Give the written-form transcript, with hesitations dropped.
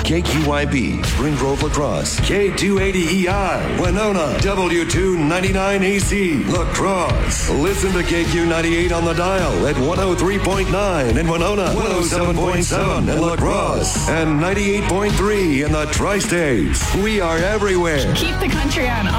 KQYB, Spring Grove La Crosse. K280EI, Winona. W299AC, La Crosse. Listen to KQ98 on the dial at 103.9 in Winona, 107.7 in La Crosse, and 98.3 in the Tri-States. We are everywhere. Keep the country on